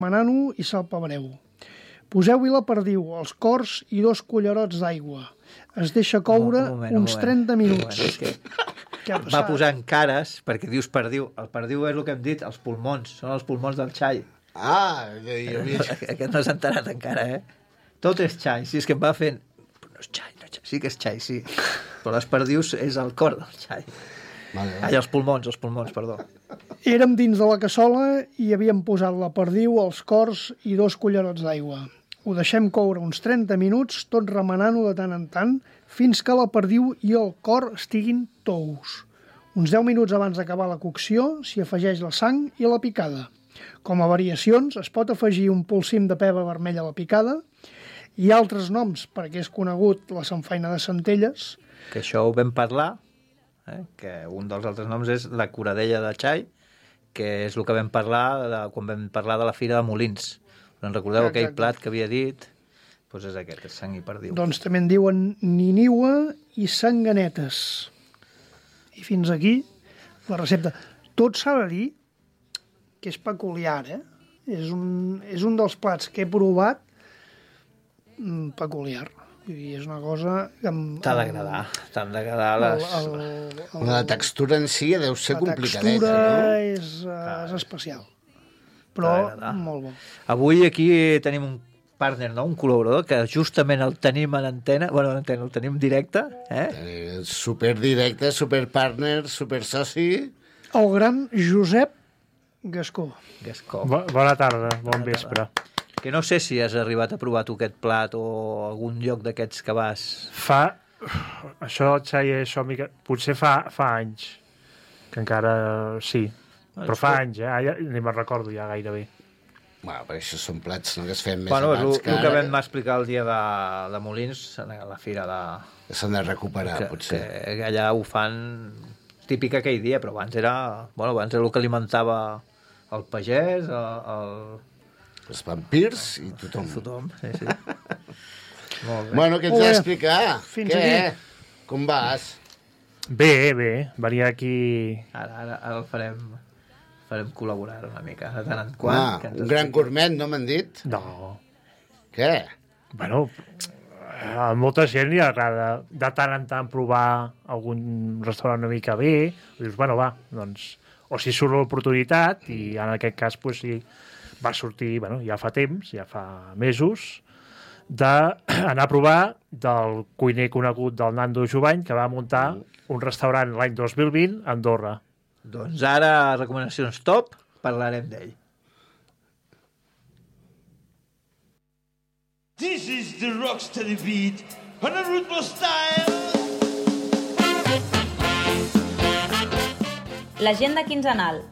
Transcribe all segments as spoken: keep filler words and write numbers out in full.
remenant-ho i salpebreu. Poseu-hi la perdiu, els cors i dos cullerots d'aigua. Es deixa coure un moment, uns un trenta minuts. Un moment, que Què ha va passat? posant cares, perquè dius perdiu. El perdiu és el que hem dit, els pulmons. Són els pulmons del xai. Ah, jo havia... Aquest no s'ha enterat encara, eh? Tot és xai. Si és que em va fent... Però no és xai, no és xai. Sí que és xai, sí. Però les perdius és el cor del xai. Vale, Ai, els pulmons, els pulmons, perdó. Érem dins de la cassola i havíem posat la perdiu, els cors i dos cullerots d'aigua. Ho deixem coure uns trenta minuts, tot remenant-ho de tant en tant, fins que la perdiu i el cor estiguin tous. Uns deu minuts abans d'acabar la cocció s'hi afegeix la sang i la picada. Com a variacions es pot afegir un polsim de peba vermella a la picada i altres noms, perquè és conegut la samfaina de centelles. Que això ho vam parlar, eh? Que un dels altres noms és la curadella de xai, que és el que vam parlar de, quan vam parlar de la Fira de Molins. En recordeu Exacte. aquell plat que havia dit? Doncs és aquest, és sang i perdiu. Doncs també en diuen niniua i sanganetes. I fins aquí la recepta. Tot s'ha de dir que és peculiar, eh? És un, és un dels plats que he provat mm, peculiar. Vull dir, és una cosa que... Em, T'ha d'agradar, t'han d'agradar les... El, el, el, La textura en si deu ser la complicadeta, textura no? és, uh, és especial. Però T'ha d'agradar. molt bo. Avui aquí tenim un partner, no? Un col·laborador, que justament el tenim en antena, bueno, en antena, el tenim directe, eh? Eh, super directe, super partner, super soci. El gran Josep Gascó. Gascó. Bo, bona tarda, bon Bona vespre. Que no sé si has arribat a provar tu aquest plat o algun lloc d'aquests que vas... Fa... Això, xai, això, mica... potser fa, fa anys, que encara sí. Però fa anys, eh? Ja, ni me'n recordo ja gairebé. Bueno, però això són plats no, que es feien més Bueno, és abans el que, ara, vam explicar el dia de, de Molins, a la fira de... que s'han de recuperar, que, potser. que allà ho fan típic aquell dia, però abans era, bueno, abans era el que alimentava el pagès, el, el... Els vampirs i tothom. tothom. Sí, sí. Molt bé. Bueno, què ens Molt has bé. d'explicar? Fins Què? aquí. Com vas? Bé, bé, venia aquí... Ara, ara, ara el farem, farem col·laborar una mica, de tant en quant. Ah, que ens un gran expliqui. gourmet, no m'han dit? No, Què? bueno, a molta gent li agrada de tant en tant provar algun restaurant una mica bé, i dius, bueno, va, doncs... O si surt l'oportunitat, i en aquest cas, pues, sí, va sortir, bueno, ja fa temps, ja fa mesos, d'anar a provar del cuiner conegut del Nando Jovany, que va muntar un restaurant l'any dos mil vint a Andorra. Doncs ara, recomanacions top, parlarem d'ell. This is the rocksteady beat on a ruthless style. L'agenda quinzenal.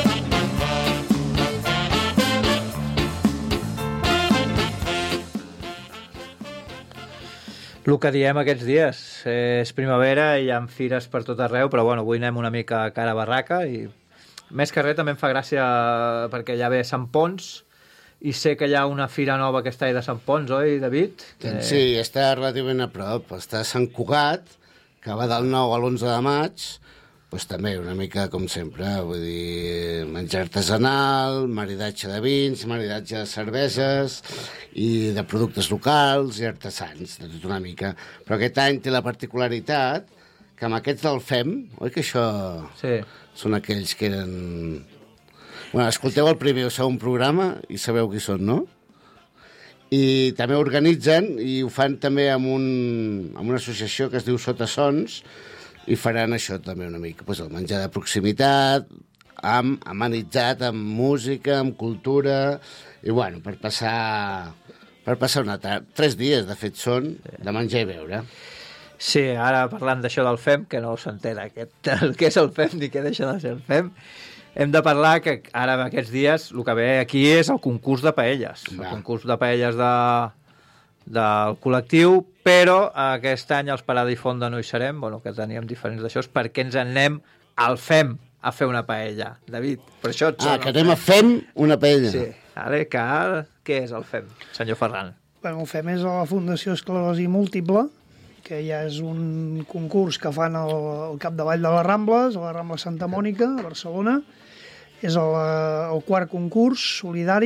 El que diem aquests dies és primavera i hi ha fires per tot arreu, però bueno, avui anem una mica cara a barraca i més que res també em fa gràcia perquè ja ve Sant Pons i sé que hi ha una fira nova que està ahí de Sant Pons, oi, David? Eh... Sí, està relativament a prop. Està a Sant Cugat, que va del nou a l'onze de maig, doncs també una mica com sempre, vull dir, menjar artesanal, maridatge de vins, maridatge de cerveses i de productes locals i artesans, de tot una mica. Però aquest any té la particularitat que amb aquests del F E M, oi que això Sí. són aquells que eren... Bueno, escolteu el primer o segon programa i sabeu qui són, no? I també organitzen i ho fan també amb, un, amb una associació que es diu Sota Sons, i faran això també una mica, pues, el menjar de proximitat, amb, amenitzat, amb música, amb cultura, i bueno, per passar, per passar una tarda. Tres dies, de fet, són de menjar i beure. Sí, ara parlant d'això del F E M, que no s'entera aquest, el que és el F E M ni què deixa de ser el F E M, hem de parlar que ara en aquests dies el que ve aquí és el concurs de paelles, el Va. concurs de paelles de, del col·lectiu, però aquest any als Parada i Fonda no hi serem, bueno, que teníem diferents d'això, perquè ens en anem al F E M a fer una paella, David. Per això et Ah, sona que el anem a F E M. fer una paella. Sí, ara, que ara, què és el F E M, senyor Ferran? Bueno, el F E M és a la Fundació Esclerosi Múltiple, que ja és un concurs que fan al, al capdavall de les Rambles, a la Rambla Santa Mònica, a Barcelona. És el, el quart concurs solidari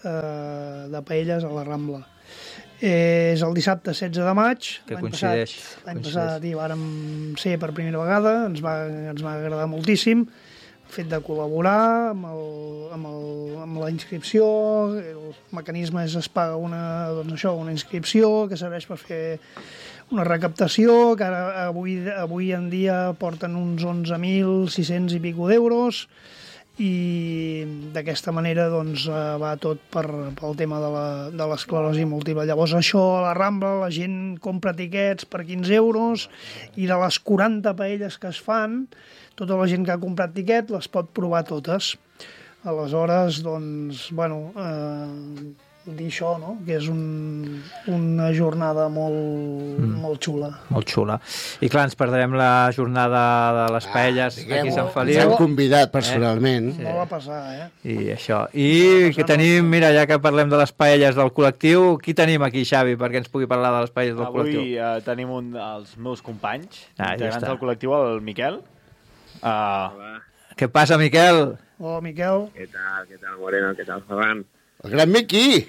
eh, de paelles a la Rambla. Eh, és el dissabte setze de maig. Que L'any coincideix. Passat, l'any coincideix. passat hi vàrem ser per primera vegada, ens va, ens va agradar moltíssim el fet de col·laborar amb, el, amb, el, amb la inscripció. El mecanisme és es paga una, doncs això, una inscripció que serveix per fer una recaptació que ara, avui, avui en dia porten uns onze mil sis-cents i pico d'euros, i d'aquesta manera doncs, va tot per, pel tema de la- de l'esclerosi múltiple. Llavors això a la Rambla la gent compra tiquets per quinze euros i de les quaranta paelles que es fan, tota la gent que ha comprat tiquet les pot provar totes. Aleshores, doncs, bueno, eh, dir això, no? Que és un, una jornada molt, mm. molt xula. Molt xula. I clar, ens perdrem la jornada de les paelles diguem-ho. aquí a Sant Ens Feliu. hem convidat personalment. Sí. No va passar, eh? I això. I que tenim, mira, ja que parlem de les paelles del col·lectiu, qui tenim aquí, Xavi, perquè ens pugui parlar de les paelles del col·lectiu? Avui uh, tenim un dels meus companys, Ah, ja integrants està. del col·lectiu, el Miquel. Uh, Què passa, Miquel? Hola, Miquel. ¿Qué tal? ¿Qué tal, Moreno? ¿Qué tal, Ferran? El gran Miqui!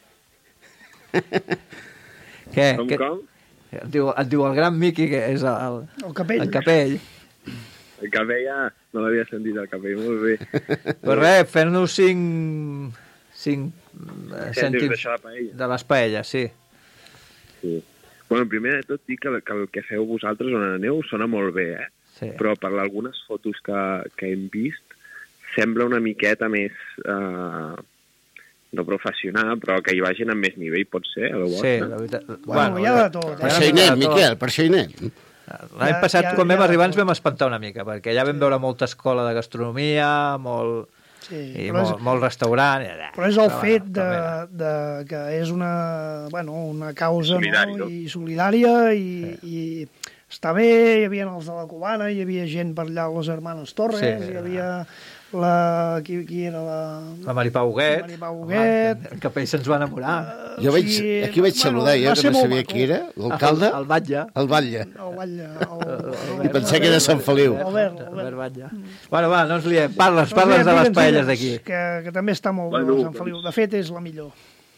Què? Com, Què? com? Et diu, et diu el gran Miqui, que és el, El capell. el capell. El capell ja no l'havia sentit, el capell, molt bé. Però res, fem-nos cinc, cinc eh, Cèntims cèntims d'això de paella. de les paelles, sí. Sí. Bueno, primer de tot, dic que, que el que feu vosaltres on aneu sona molt bé, eh? sí. Però per algunes fotos que, que hem vist sembla una miqueta més... Eh, no professional, però que hi vagin amb més nivell, pot ser, a la Sí, vostra? la veritat. Bueno, hi ha de tot, Per eh? això hi anem, Miquel, per això hi anem. L'any Ja- passat, ja- quan vam ja- arribar, ens vam espantar una mica, perquè ja vam veure molta escola de gastronomia, molt, Sí, i però és, molt, molt restaurant. i, eh, però és el però fet bueno, de, també. de, que és una, bueno, una causa Solidari, no? no? I solidària i, i està bé, hi havia els de la Cubana, hi havia gent per allà, els hermanos Torres, Sí. hi havia la... Qui, qui era la... La Maripau Huguet. La Maripau Huguet. Home, el capell se'ns va enamorar. Jo vaig, aquí vaig saludar, jo, va que ser no molt sabia maco. qui era, l'alcalde, El, el Batlle. el Batlle. El Batlle, el, I pensava que era Sant Feliu. Albert, Albert Albert. Batlle. Bueno, va, no ens liem. Parles, Doncs parles mira, de les digue'ns, paelles digue'ns, d'aquí. Que, que també està molt bé Bueno, a Sant Feliu. De fet, és la millor.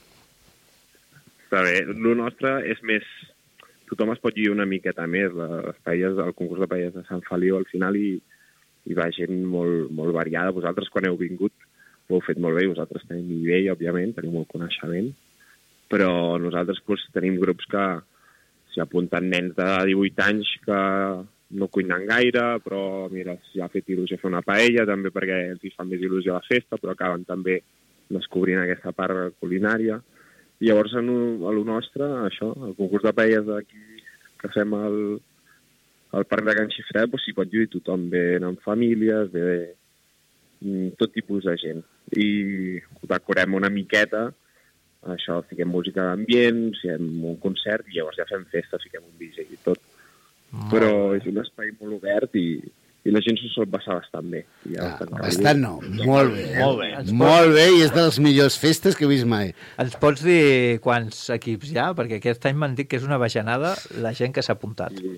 Està bé. El nostre és més... Tothom es pot lluir una miqueta més. Les paelles, el concurs de paelles de Sant Feliu, al final hi, hi va gent molt, molt variada. Vosaltres, quan heu vingut, ho heu fet molt bé. Vosaltres teniu nivell, òbviament, teniu molt coneixement. Però nosaltres doncs, tenim grups que s'hi apunten nens de divuit anys que no cuinen gaire, però mira, ja ha fet il·lusió fer una paella, també perquè els hi fa més il·lusió la festa, però acaben també descobrint aquesta part culinària. I llavors, en el nostre, això, el concurs de paelles d'aquí que fem al, al Parc de Can Xifret, doncs s'hi pot lluir tothom. Venen famílies, ve mm, tot tipus de gent. I ho decorem una miqueta, això, fiquem música d'ambient, fem un concert i llavors ja fem festa, fiquem un D J i tot. Però és un espai molt obert i, i la gent s'ho sol passar bastant bé. I ja Ah, bastant bastant no, molt bé. Molt bé. Molt bé, i és de les millors festes que he vist mai. Ens pots dir quants equips hi ha? Perquè aquest any m'han dit que és una bajanada la gent que s'ha apuntat. Sí.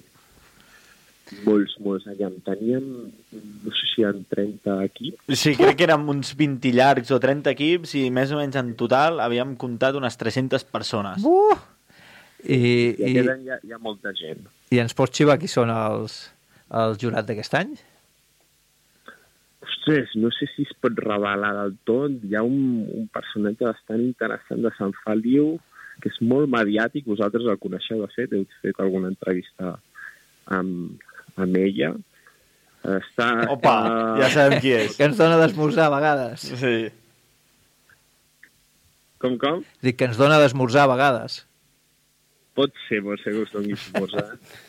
Molts, molts. Allà en teníem, no sé si hi ha trenta equips. sí, crec que érem uns vint llargs o trenta equips i més o menys en total havíem comptat unes tres-centes persones. Uh! I, I i, aquest any hi ha, hi ha molta gent. I ens pots xivar qui són els, els jurats d'aquest any? Ostres, no sé si es pot revelar del tot. Hi ha un, un personatge bastant interessant de Sant Feliu, que és molt mediàtic. Vosaltres el coneixeu, de fet, heu fet alguna entrevista amb, amb ella. Està, Opa, eh, ja sabem qui és. Que ens dona d'esmorzar a vegades. Sí. Com, com? Dic que ens dona d'esmorzar a vegades. Pot ser, pot ser que us doni esmorzar.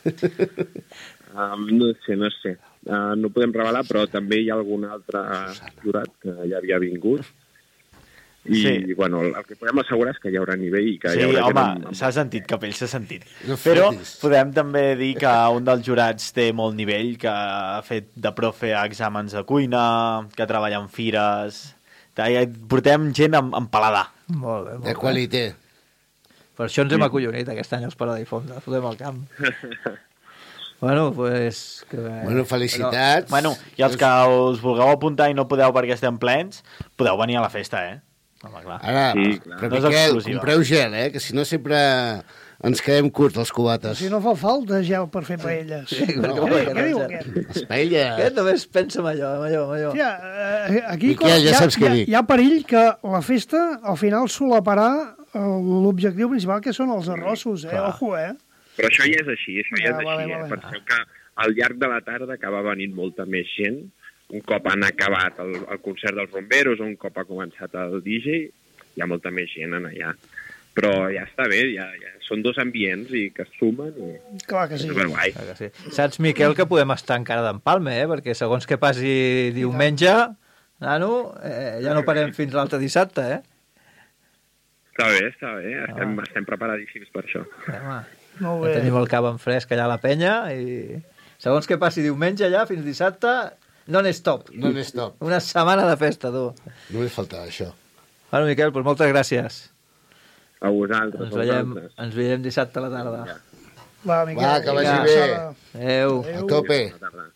um, no sé, no sé. Uh, no podem revelar, però també hi ha algun altre jurat que ja havia vingut. I, Sí. bueno, el, el que podem assegurar és que hi haurà nivell i que Sí, hi haurà gent home, amb- amb- s'ha sentit, Capell, s'ha sentit. No Però fotis. podem també dir que un dels jurats té molt nivell, que ha fet de profe a exàmens de cuina, que treballa en fires... Ja portem gent amb, amb paladar. Molt bé, molt De bé. qualitat. Per això ens hem acollonit aquest any als Paradifondre. Fotem el camp. Bueno, pues... Que... Bueno, felicitats. Bueno, i els que us vulgueu apuntar i no podeu perquè estem plens, podeu venir a la festa, eh? Home, clar. Ara, Sí, clar. però No és Miquel, exclusiva. compreu gel, eh? Que si no sempre ens quedem curts, els cubates. Si no fa falta gel per fer paelles. Sí, perquè Què, vol dir que què no diu és aquest? Les paelles. Aquest només pensa en allò, en allò, en allò. Hòstia, eh, aquí Miquel, com- ja hi, ha, saps què hi, ha, dir. hi ha perill que la festa al final solaparà eh, l'objectiu principal, que són els arrossos, eh? Clar. Ojo, eh? Però això ja és així, això ja Ah, és vale, així. vale. Eh? Penseu que al llarg de la tarda acaba venint molta més gent. Un cop han acabat el, el concert dels bomberos, un cop ha començat el D J, hi ha molta més gent en allà. Però ja està bé, ja, ja són dos ambients i que es sumen i Clar que sí. és superguai. Clar que sí. Saps, Miquel, que podem estar encara d'empalme, eh? Perquè segons que passi diumenge, nano, eh, ja no parem fins l'altre dissabte, eh? Està bé, està bé, estem, Ah. estem preparadíssims per això. Eh, home, Molt ja bé. tenim el cap en fresc allà a la penya i segons que passi diumenge allà fins dissabte, non-stop. No n'és top. Una setmana de festa, tu. Només faltava això. Bueno, Miquel, doncs moltes gràcies. A vosaltres, Ens a veiem, vosaltres. ens veiem dissabte a la tarda. Va, Miquel. Va, que vagi vinga, bé. Sara. Adéu. A tope. Bona tarda.